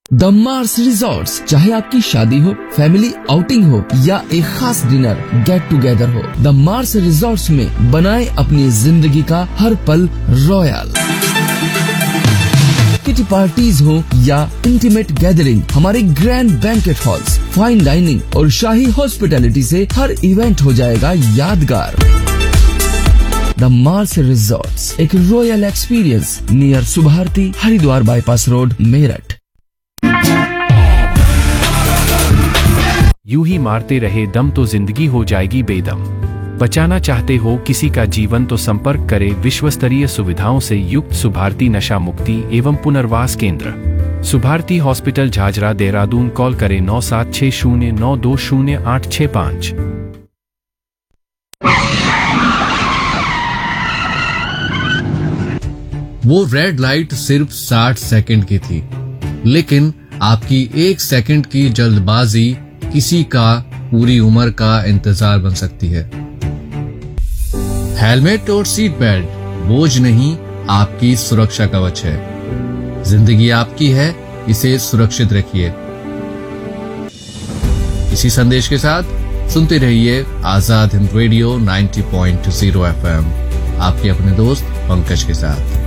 The Mars resorts, चाहे आपकी शादी हो, फैमिली आउटिंग हो या एक खास डिनर गेट टुगेदर हो, द मार्स रिजॉर्ट्स में बनाए अपनी जिंदगी का हर पल रॉयल। किटी पार्टीज हो या इंटीमेट गैदरिंग, हमारे grand banquet halls, fine dining और शाही हॉस्पिटैलिटी से हर इवेंट हो जाएगा यादगार। द मार्स रिजॉर्ट्स, एक royal experience near Subharti, Haridwar bypass road, Meerut. यूं ही मारते रहे दम तो जिंदगी हो जाएगी बेदम। बचाना चाहते हो किसी का जीवन तो संपर्क करें विश्वस्तरीय सुविधाओं से युक्त सुभारती नशा मुक्ति एवं पुनर्वास केंद्र, सुभारती हॉस्पिटल, झाझरा, देहरादून। कॉल करें 9760920865। वो रेड लाइट सिर्फ 60 सेकंड की थी, लेकिन आपकी 1 सेकंड की जल्दबाजी किसी का पूरी उम्र का इंतजार बन सकती है। हेलमेट और सीट बेल्ट बोझ नहीं, आपकी सुरक्षा कवच है। जिंदगी आपकी है, इसे सुरक्षित रखिए। इसी संदेश के साथ सुनते रहिए आजाद हिंद रेडियो 90.0 FM, आपके अपने दोस्त पंकज के साथ।